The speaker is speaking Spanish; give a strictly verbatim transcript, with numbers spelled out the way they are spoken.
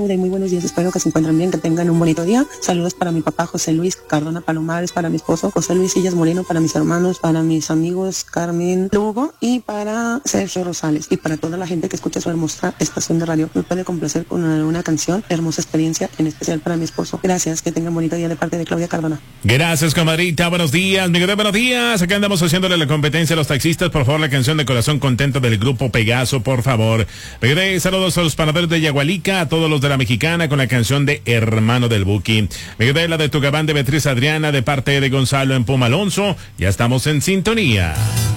Claudia, muy buenos días, espero que se encuentren bien, que tengan un bonito día. Saludos para mi papá José Luis Cardona Palomares, para mi esposo José Luis Sillas Moreno, para mis hermanos, para mis amigos Carmen Lugo y para Sergio Rosales y para toda la gente que escucha su hermosa estación de radio. Me puede complacer con una, una canción, hermosa experiencia, en especial para mi esposo. Gracias, que tengan bonito día de parte de Claudia Cardona. Gracias, comadrita, buenos días, Miguel, buenos días. Acá andamos haciéndole la competencia a los taxistas. Por favor, la canción de Corazón Contento del grupo Pegaso, por favor. Miguel, saludos a los panaderos de Yagualica, a todos los de la Mexicana con la canción de Hermano del Buki. Miguel, la de Tugabán de Beatriz Adriana de parte de Gonzalo en Puma Alonso. Ya estamos en sintonía.